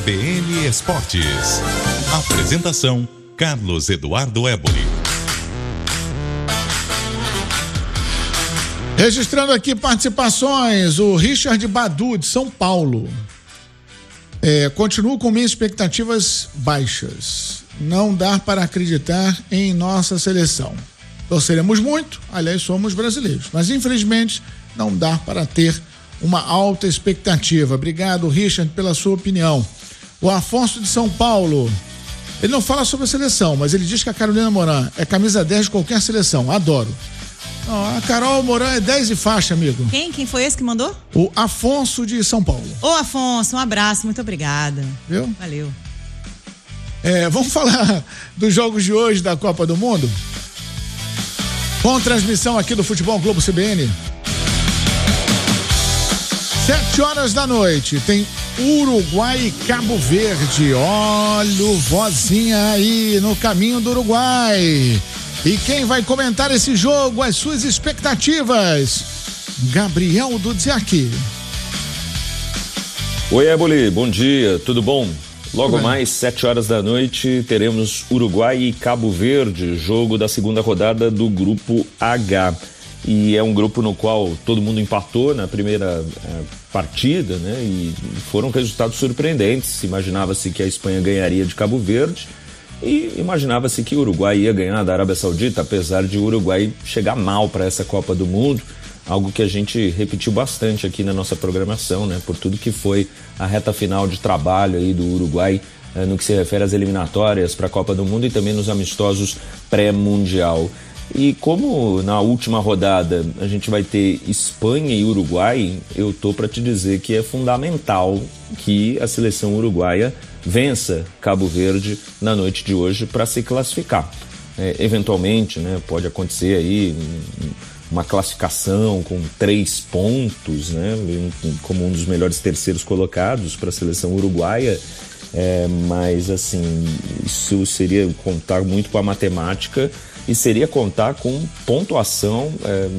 CBN Esportes. Apresentação: Carlos Eduardo Éboli. Registrando aqui participações, o Richard Badu, de São Paulo. Continuo com minhas expectativas baixas. Não dá para acreditar em nossa seleção. Torceremos muito, aliás, somos brasileiros, mas infelizmente não dá para ter uma alta expectativa. Obrigado, Richard, pela sua opinião. O Afonso de São Paulo, ele não fala sobre a seleção, mas ele diz que a Carolina Moran é camisa 10 de qualquer seleção. Adoro. Não, a Carol Moran é 10 e faixa, amigo. Quem foi esse que mandou? O Afonso de São Paulo. Ô, Afonso, um abraço, muito obrigada. Viu? Valeu. Vamos falar dos jogos de hoje da Copa do Mundo? Com transmissão aqui do Futebol Globo CBN. 7h da noite, tem Uruguai e Cabo Verde. Olha o vozinha aí no caminho do Uruguai. E quem vai comentar esse jogo, as suas expectativas? Gabriel Dudziak. Oi, Éboli, bom dia, tudo bom? Logo mais, 7h da noite, teremos Uruguai e Cabo Verde, jogo da segunda rodada do Grupo H. E é um grupo no qual todo mundo empatou na primeira partida, né? E foram resultados surpreendentes. Imaginava-se que a Espanha ganharia de Cabo Verde e imaginava-se que o Uruguai ia ganhar da Arábia Saudita, apesar de o Uruguai chegar mal para essa Copa do Mundo. Algo que a gente repetiu bastante aqui na nossa programação, né? Por tudo que foi a reta final de trabalho aí do Uruguai no que se refere às eliminatórias para a Copa do Mundo e também nos amistosos pré-mundial. E como na última rodada a gente vai ter Espanha e Uruguai, eu tô para te dizer que é fundamental que a seleção uruguaia vença Cabo Verde na noite de hoje para se classificar. Eventualmente, né, pode acontecer aí uma classificação com 3 pontos, né, como um dos melhores terceiros colocados para a seleção uruguaia, mas assim, isso seria contar muito com a matemática e seria contar com pontuação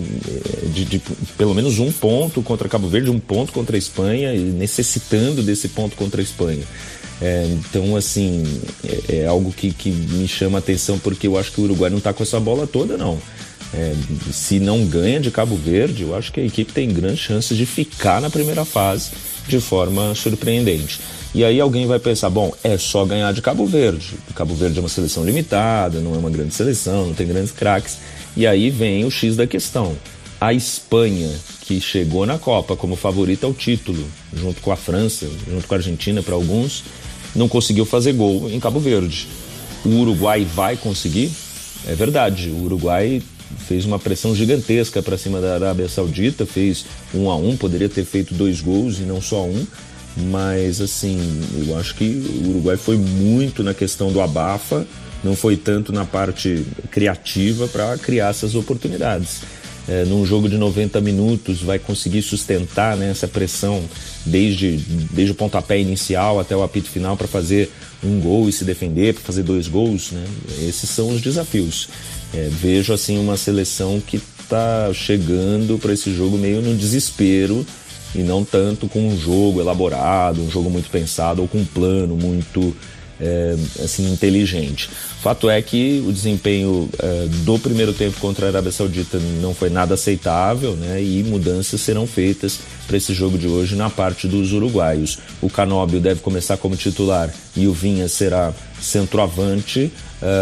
de pelo menos 1 ponto contra Cabo Verde, 1 ponto contra a Espanha, e necessitando desse ponto contra a Espanha. Então, assim, é algo que me chama a atenção, porque eu acho que o Uruguai não está com essa bola toda, não. Se não ganha de Cabo Verde, eu acho que a equipe tem grandes chances de ficar na primeira fase de forma surpreendente. E aí alguém vai pensar, bom, é só ganhar de Cabo Verde. Cabo Verde é uma seleção limitada, não é uma grande seleção, não tem grandes craques. E aí vem o X da questão. A Espanha, que chegou na Copa como favorita ao título, junto com a França, junto com a Argentina para alguns, não conseguiu fazer gol em Cabo Verde. O Uruguai vai conseguir? É verdade, o Uruguai fez uma pressão gigantesca para cima da Arábia Saudita, fez 1-1, poderia ter feito 2 gols e não só 1. Mas assim, eu acho que o Uruguai foi muito na questão do abafa, não foi tanto na parte criativa para criar essas oportunidades. Num jogo de 90 minutos vai conseguir sustentar, né, essa pressão desde o pontapé inicial até o apito final para fazer 1 gol e se defender, para fazer 2 gols, né? Esses são os desafios. Vejo assim uma seleção que está chegando para esse jogo meio no desespero, e não tanto com um jogo elaborado, um jogo muito pensado ou com um plano muito assim, inteligente. Fato é que o desempenho do primeiro tempo contra a Arábia Saudita não foi nada aceitável, né? E mudanças serão feitas para esse jogo de hoje na parte dos uruguaios. O Canóbio deve começar como titular e o Vinha será centroavante.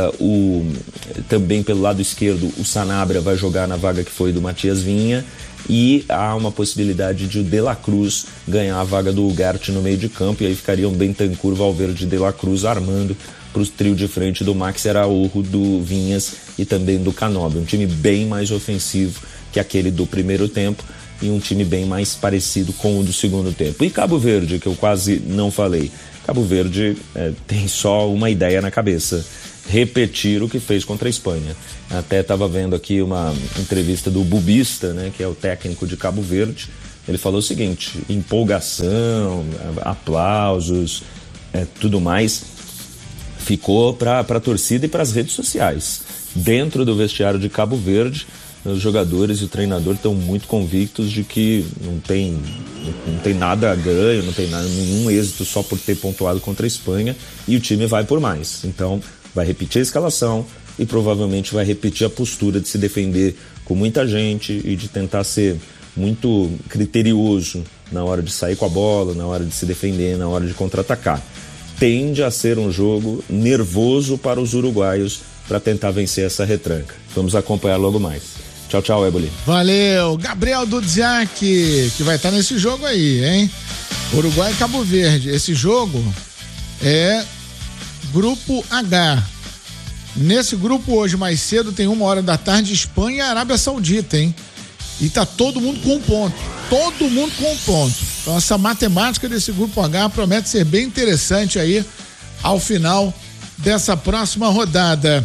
Também pelo lado esquerdo o Sanabria vai jogar na vaga que foi do Matias Vinha. E há uma possibilidade de o De La Cruz ganhar a vaga do Ugarte no meio de campo, e aí ficariam Bentancur, Valverde e De La Cruz armando para o trio de frente do Maxi Araújo, do Vinhas e também do Canóbio. Um time bem mais ofensivo que aquele do primeiro tempo e um time bem mais parecido com o do segundo tempo. E Cabo Verde, que eu quase não falei. Cabo Verde tem só uma ideia na cabeça: repetir o que fez contra a Espanha. Até estava vendo aqui uma entrevista do Bubista, né, que é o técnico de Cabo Verde. Ele falou o seguinte: empolgação, aplausos, tudo mais, ficou para a torcida e para as redes sociais. Dentro do vestiário de Cabo Verde os jogadores e o treinador estão muito convictos de que não tem nada a ganho, não tem nenhum êxito só por ter pontuado contra a Espanha, e o time vai por mais. Então vai repetir a escalação e provavelmente vai repetir a postura de se defender com muita gente e de tentar ser muito criterioso na hora de sair com a bola, na hora de se defender, na hora de contra-atacar. Tende a ser um jogo nervoso para os uruguaios para tentar vencer essa retranca. Vamos acompanhar logo mais. Tchau, tchau, Éboli. Valeu. Gabriel Dudziak, que vai estar nesse jogo aí, hein? Uruguai e Cabo Verde. Esse jogo é Grupo H. Nesse grupo hoje, mais cedo, tem 13h, Espanha e Arábia Saudita, hein? E tá todo mundo com um ponto. Todo mundo com um ponto. Então essa matemática desse Grupo H promete ser bem interessante aí ao final dessa próxima rodada.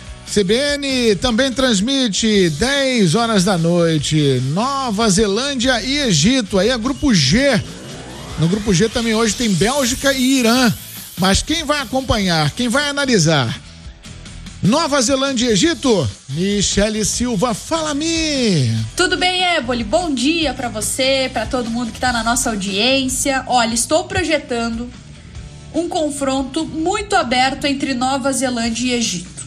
CBN também transmite 10h da noite, Nova Zelândia e Egito, aí é Grupo G. No Grupo G também hoje tem Bélgica e Irã. Mas quem vai acompanhar, quem vai analisar Nova Zelândia e Egito? Michele Silva, fala-me! Tudo bem, Éboli? Bom dia pra você, pra todo mundo que tá na nossa audiência. Olha, estou projetando um confronto muito aberto entre Nova Zelândia e Egito.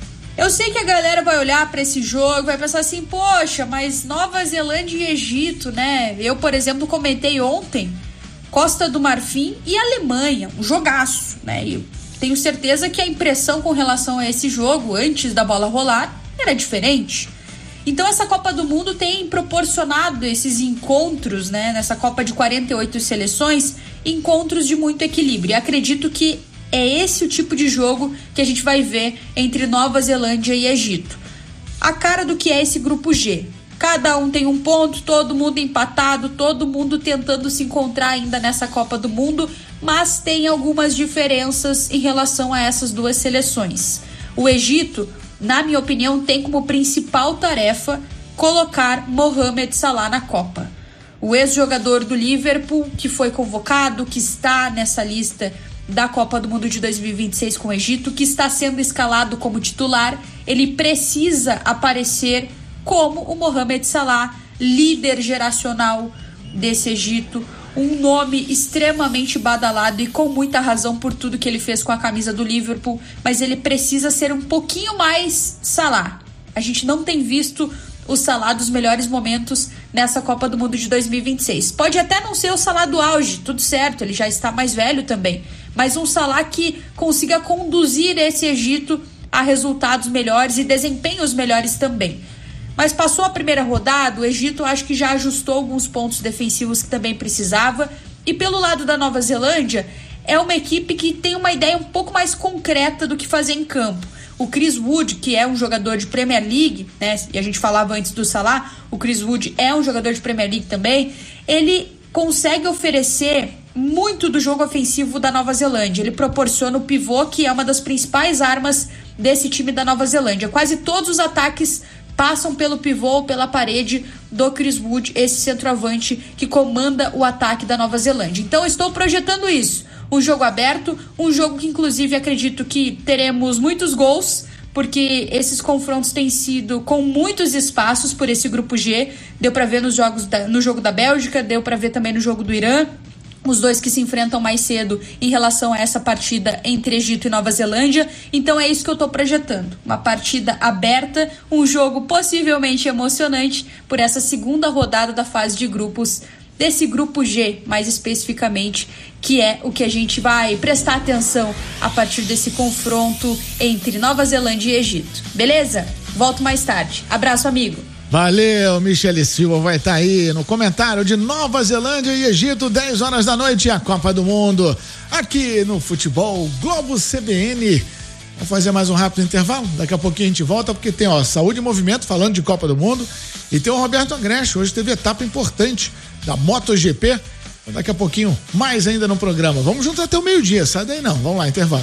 Eu sei que a galera vai olhar pra esse jogo e vai pensar assim, poxa, mas Nova Zelândia e Egito, né? Eu, por exemplo, comentei ontem Costa do Marfim e Alemanha, um jogaço, né? E eu tenho certeza que a impressão com relação a esse jogo, antes da bola rolar, era diferente. Então essa Copa do Mundo tem proporcionado esses encontros, né? Nessa Copa de 48 seleções, encontros de muito equilíbrio. E acredito que é esse o tipo de jogo que a gente vai ver entre Nova Zelândia e Egito. A cara do que é esse Grupo G. Cada um tem um ponto, todo mundo empatado, todo mundo tentando se encontrar ainda nessa Copa do Mundo, mas tem algumas diferenças em relação a essas duas seleções. O Egito, na minha opinião, tem como principal tarefa colocar Mohamed Salah na Copa. O ex-jogador do Liverpool, que foi convocado, que está nessa lista da Copa do Mundo de 2026 com o Egito, que está sendo escalado como titular, ele precisa aparecer como o Mohamed Salah, líder geracional desse Egito, um nome extremamente badalado e com muita razão por tudo que ele fez com a camisa do Liverpool, mas ele precisa ser um pouquinho mais Salah. A gente não tem visto o Salah dos melhores momentos nessa Copa do Mundo de 2026. Pode até não ser o Salah do auge, tudo certo, ele já está mais velho também, mas um Salah que consiga conduzir esse Egito a resultados melhores e desempenhos melhores também. Mas passou a primeira rodada, o Egito acho que já ajustou alguns pontos defensivos que também precisava. E pelo lado da Nova Zelândia, é uma equipe que tem uma ideia um pouco mais concreta do que fazer em campo. O Chris Wood, que é um jogador de Premier League, né? E a gente falava antes do Salah, o Chris Wood é um jogador de Premier League também. Ele consegue oferecer muito do jogo ofensivo da Nova Zelândia. Ele proporciona o pivô, que é uma das principais armas desse time da Nova Zelândia. Quase todos os ataques passam pelo pivô, pela parede do Chris Wood, esse centroavante que comanda o ataque da Nova Zelândia. Então eu estou projetando isso, um jogo aberto, um jogo que inclusive acredito que teremos muitos gols, porque esses confrontos têm sido com muitos espaços por esse Grupo G, deu para ver no jogo da Bélgica, deu para ver também no jogo do Irã, os dois que se enfrentam mais cedo em relação a essa partida entre Egito e Nova Zelândia. Então é isso que eu estou projetando, uma partida aberta, um jogo possivelmente emocionante por essa segunda rodada da fase de grupos desse Grupo G, mais especificamente, que é o que a gente vai prestar atenção a partir desse confronto entre Nova Zelândia e Egito. Beleza? Volto mais tarde. Abraço, amigo. Valeu, Michele Silva vai estar aí no comentário de Nova Zelândia e Egito, 10h da noite, a Copa do Mundo, aqui no Futebol Globo CBN. Vamos fazer mais um rápido intervalo, daqui a pouquinho a gente volta, porque tem, Saúde e Movimento falando de Copa do Mundo, e tem o Roberto Agreste, hoje teve etapa importante da MotoGP, daqui a pouquinho mais ainda no programa. Vamos junto até o meio-dia, sai daí não, vamos lá, intervalo.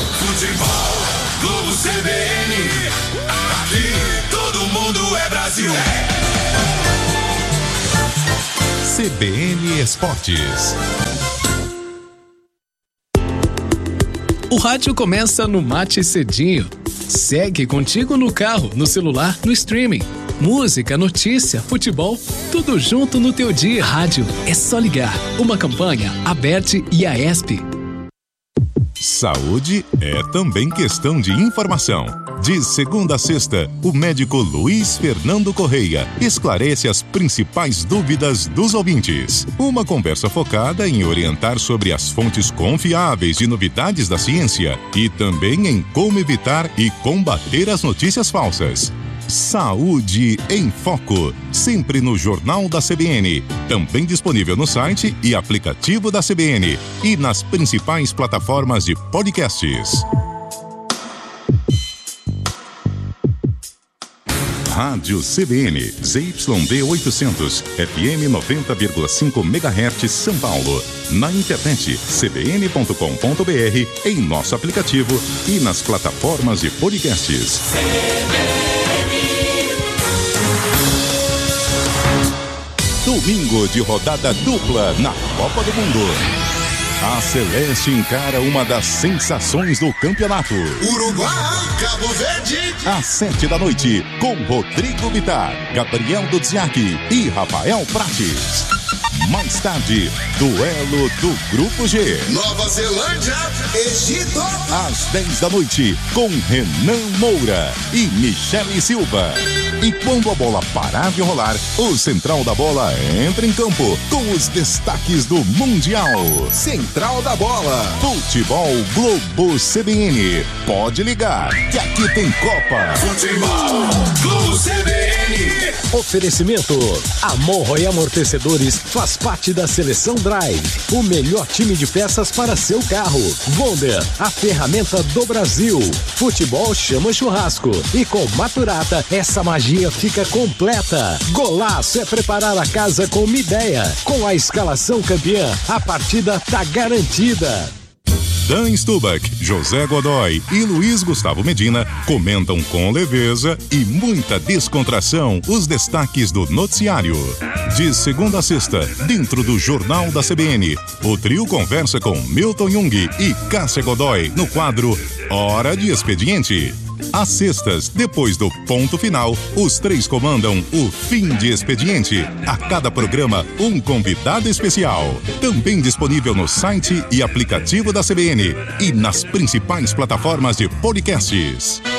Futebol Globo CBN, aqui todo mundo é Brasil. CBN Esportes. O rádio começa no Mate Cedinho. Segue contigo no carro, no celular, no streaming. Música, notícia, futebol, tudo junto no teu dia. Rádio, é só ligar. Uma campanha, Aberte e Aesp. Saúde é também questão de informação. De segunda a sexta, o médico Luiz Fernando Correia esclarece as principais dúvidas dos ouvintes. Uma conversa focada em orientar sobre as fontes confiáveis de novidades da ciência e também em como evitar e combater as notícias falsas. Saúde em Foco, sempre no Jornal da CBN, também disponível no site e aplicativo da CBN e nas principais plataformas de podcasts. Rádio CBN, ZYD 800, FM 90,5 MHz, São Paulo. Na internet, cbn.com.br, em nosso aplicativo e nas plataformas de podcasts. Domingo de rodada dupla na Copa do Mundo. A Celeste encara uma das sensações do campeonato. Uruguai, Cabo Verde. Às 7 da noite, com Rodrigo Bittar, Gabriel Dudziak e Rafael Prates. Mais tarde, duelo do Grupo G. Nova Zelândia, Egito. Às 10 da noite, com Renan Moura e Michele Silva. E quando a bola parar de rolar, o Central da Bola entra em campo com os destaques do Mundial. Central da Bola. Futebol Globo CBN. Pode ligar, que aqui tem Copa. Futebol Globo CBN. Oferecimento: Amorro e Amortecedores faz parte da Seleção Drive, o melhor time de peças para seu carro. Wonder, a ferramenta do Brasil. Futebol chama churrasco. E com Maturata, essa magia fica completa. Golaço é preparar a casa com uma ideia. Com a escalação campeã, a partida tá garantida. Dan Stubach, José Godoy e Luiz Gustavo Medina comentam com leveza e muita descontração os destaques do noticiário. De segunda a sexta, dentro do Jornal da CBN, o trio conversa com Milton Jung e Cássia Godoy no quadro Hora de Expediente. Às sextas, depois do ponto final, os três comandam o Fim de Expediente. A cada programa, um convidado especial. Também disponível no site e aplicativo da CBN e nas principais plataformas de podcasts.